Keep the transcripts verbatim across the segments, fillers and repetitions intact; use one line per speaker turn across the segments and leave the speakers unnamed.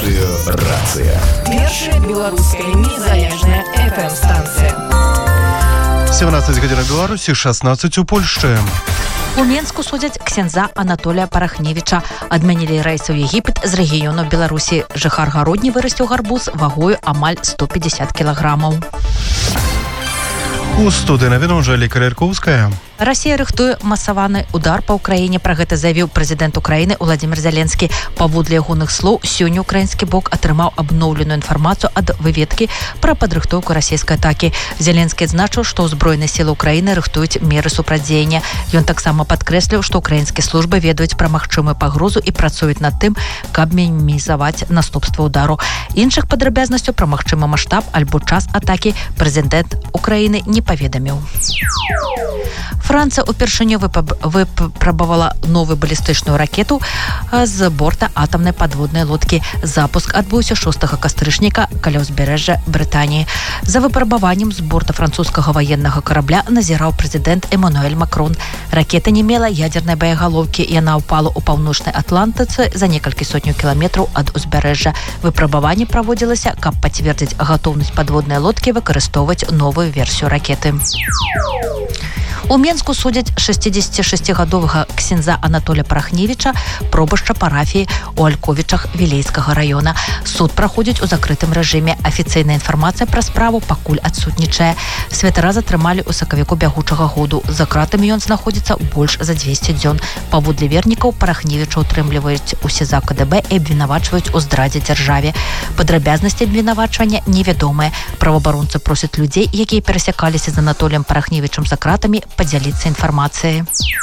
Радыёрацыя.
Першая беларуская незалежная эф эм-станцыя.
сямнадцаць гадзін у Беларусі, шаснаццаць у Польшчы.
У Менску судзяць ксяндза Анатолія Парахневіча. Адмянілі рэйсы ў Егіпет з рэгіёну Беларусі. Жыхар Гародні вырасціў гарбуз вагою амаль сто пятьдесят кілаграмаў.
У студыі навіну ўжо Лікаря Яркоўская.
Расія рыхтуе масаваны удар па ўкраіне. Пра гэта заявіў прэзідэнт Украіны Уладзімір Зяленскі. Паводле ягоных слоў, сёння ўкраінскі бок атрымаў абноўленую інфармацыю ад выведкі пра падрыхтоўку расійскай атакі. Зяленскі адзначыў, што ўзброеныя сілы Украіны рыхтуюць меры супрацьдзеяння. Ён таксама падкрэсліў, што ўкраінскія службы ведаюць пра магчымую пагрозу і працуюць над тым, каб мінімізаваць наступствы ўдару. Іншых падрабязнасцяў пра магчымы маштаб альбо час атакі прэзідэнт Украіны не паведаміў. Францыя упершыню выпрабавала новую балістычную ракету з борта атамнай падводнай лодкі. Запуск адбыўся шостага кастрычніка каля ўзбярэжжа Брытаніі. За выпрабаваннем з борта французскага ваеннага карабля назіраў прэзідэнт Эмануэль Макрон. Ракета не мела ядзернай баягалоўкі. Яна ўпала ў паўночнай Атлантыцы за некалькі сотняў кіламетраў ад узбярэжжа. Выпрабаванне праводзілася, каб пацвердзіць гатоўнасць падводнай лодкі выкарыстоўваць новую версію ракеты. У Менску судзяць шэсцідзесяцішасцігадовага ксяндза Анатолія Парахневіча, пробашча парафіі ў Альковічах Вілейскага раёна. Суд праходзіць у закрытым рэжыме. Афіцыйная інфармацыя пра справу пакуль адсутнічае. Святара затрымалі ў сакавіку бягучага году. За кратамі ён знаходзіцца больш за дзвесце дзён. Паводле вернікаў, Парахневіча ўтрымліваюць у СІЗА КДБ і абвінавачваюць у здрадзе дзяржаве. Падрабязнасці абвінавачвання невядомыя. Праваабаронцы просяць людзей, якія перасякаліся з Анатоліем Парахневічам за кратамі, падзяліцца інфармацыяй.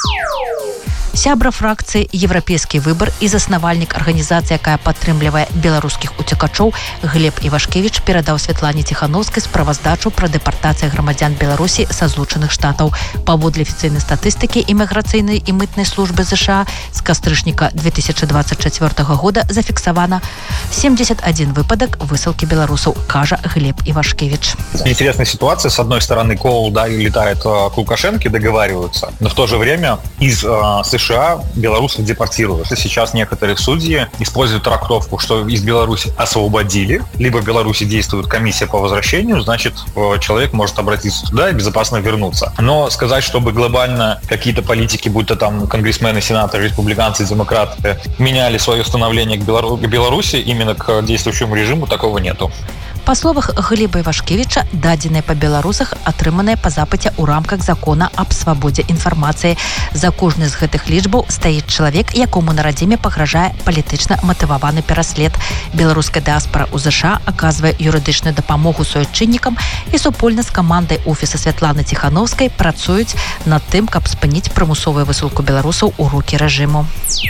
Сябра фракцыі «Еўрапейскі выбар» і заснавальнік арганізацыі, якая падтрымлівае беларускіх уцекачоў, Глеб Івашкевіч перадаў Святлане Ціхановскай справаздачу пра дэпартацыю грамадзян Беларусі са злучаных штатаў. Паводле афіцыйнай статыстыкі іміграцыйнай і мытнай службы ЗША з кастрычніка две тысячи двадцать четвёртого года зафіксавана семьдесят один выпадок высылкі беларусаў, кажа Глеб Ивашкевич.
Интересная ситуация. С одной стороны, Коул, да, летает к Лукашенко, договариваются, но в то же время из э, США белорусов депортируют. Сейчас некоторые судьи используют трактовку, что из Беларуси освободили, либо в Беларуси действует комиссия по возвращению, значит, человек может обратиться туда и безопасно вернуться. Но сказать, чтобы глобально какие-то политики, будь то там конгрессмены, сенаторы, республиканцы, демократы, меняли свое становление к, Белору- к Беларуси именно к действующему режиму, такого нету.
Па словах Глеба Івашкевіча, дадзеныя па беларусах атрыманыя па запыце ў рамках закона аб свабодзе інфармацыі. За кожны з гэтых лічбаў стаіць чалавек, якому на радзіме пагражае палітычна матываваны пераслед. Беларуская дыаспара ў ЗША аказвае юрыдычную дапамогу суайчыннікам і супольна з камандай офіса Святланы Ціхановскай працуюць над тым, каб спыніць прымусовую высылку беларусаў у рукі рэжыму.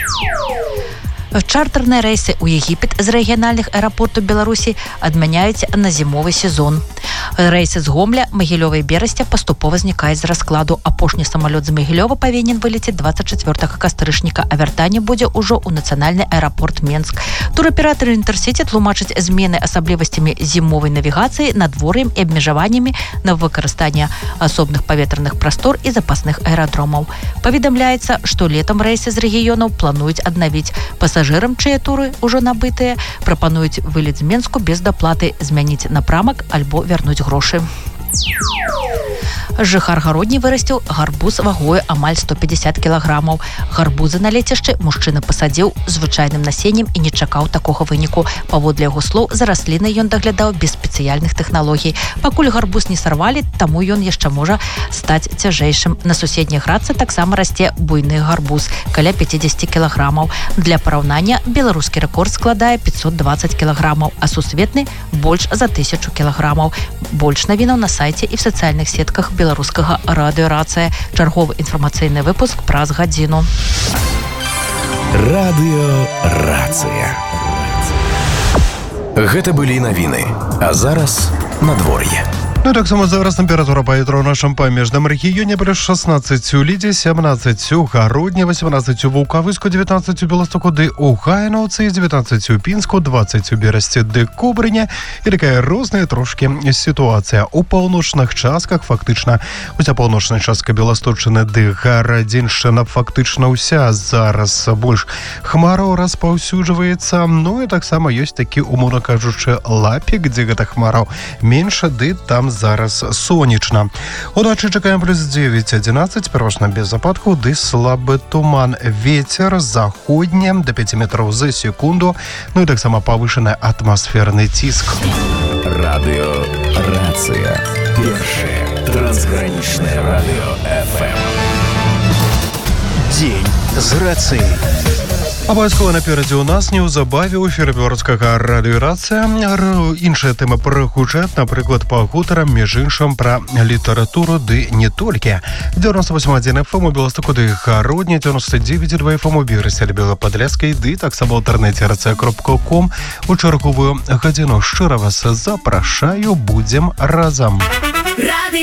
Чартэрныя рэйсы ў Егіпет з рэгіянальных аэрапортаў Беларусі адмяняюць на зімовы сезон. Рэйсы з Гомля, Магілёва і Берасця паступова знікаюць з раскладу. Апошні самалёт з Магілёва павінен вылеціць двадцать четвёртага кастрычніка, а вяртанне будзе ўжо ў нацыянальны аэрапорт Менск. Тураператары Інтэрсіці тлумачаць змены асаблівасцямі зімовай навігацыі, надвор'ем і абмежаваннямі на выкарыстанне асобных паветраных прастор і запасных аэрадромаў. Паведамляецца, што летам рэйсы з рэгіёнаў плануюць аднавіць. Пасажырам, чые туры ўжо набытыя, прапануюць вылет з Менску без даплаты, змяніць напрамак альбо вярнуць грошы. Жыхар Гародні вырасціў гарбуз вагою амаль сто пятьдесят кілаграмаў. Гарбузы на лецішчы мужчына пасадзіў звычайным насеннем і не чакаў такога выніку. Паводле яго слоў, за раслінай ён даглядаў без спецыяльных тэхналогій. Пакуль гарбуз не сарвалі, таму ён яшчэ можа стаць цяжэйшым. На суседняй градцы таксама расце буйны гарбуз каля пятьдесят кілаграмаў. Для параўнання, беларускі рэкорд складае пятьсот двадцать кілаграмаў, а сусветны больш за тысячу кілаграмаў. Больш навінаў на сайце і в сацыяльных сетках беларускага радыёрацыя. Чарговы інфармацыйны выпуск праз гадзіну.
Радыёрацыя. Гэта былі навіны. А зараз надвор'е.
Ну і так само зараз температура паветра ў нашым памежным рэгіёне плюс шестнадцать у Лідзе, семнадцать у Гародні, восемнадцать у Вулкавыску, девятнадцать у Беластоку ды у Гайнаўцы, девятнадцать у Пінску, двадцать у Берасці ды Кобрыне. І такая розная трошки сітуацыя. У паўночных частках фактычна уся паўночная частка Беласточчыны ды Гарадзіншчына фактычна ўся зараз больш хмараў распаўсюджваецца. Ну і таксама ёсць такі, умоўна кажучы, лапік, дзе гэта хмараў менш, ды там зараз сонечна. Уначы чакаем плюс девять одиннадцать, пераважна без ападкаў, ды слабы туман. Вецер заходні до пяти метров за секунду. Ну і таксама павышаны атмасферны ціск.
Радыё Рацыя. Першае трансгранічнае радыё эф эм.
Дзень з рацыяй. Абавязкова наперадзе у нас неўзабаве ў эфіры беларускага радыё Рацыя. Іншая тэма прагучаць, напрыклад, пагутарам, між іншым, пра літаратуру, ды не толькі. девяносто восемь один эф эм у Беластоку ды Гародні, девяносто девять два эф эм у Берасці, Белападляцкай, ды таксама ў інтэрнэце рацыя кропка ком. У чарговую гадзіну шчыра вас запрашаю, будзем разам.